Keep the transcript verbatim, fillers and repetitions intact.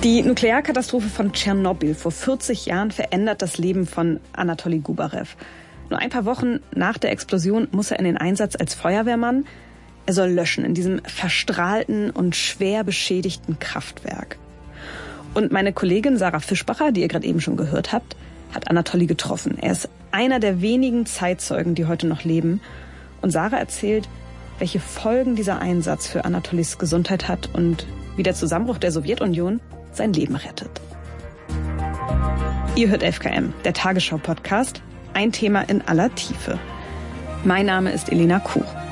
Die Nuklearkatastrophe von Tschernobyl vor vierzig Jahren verändert das Leben von Anatoli Gubarev. Nur ein paar Wochen nach der Explosion muss er in den Einsatz als Feuerwehrmann. Er soll löschen in diesem verstrahlten und schwer beschädigten Kraftwerk. Und meine Kollegin Sarah Fischbacher, die ihr gerade eben schon gehört habt, hat Anatoli getroffen. Er ist einer der wenigen Zeitzeugen, die heute noch leben. Und Sarah erzählt, welche Folgen dieser Einsatz für Anatolis Gesundheit hat und wie der Zusammenbruch der Sowjetunion sein Leben rettet. Ihr hört elf K M, der Tagesschau-Podcast, ein Thema in aller Tiefe. Mein Name ist Elena Kuch.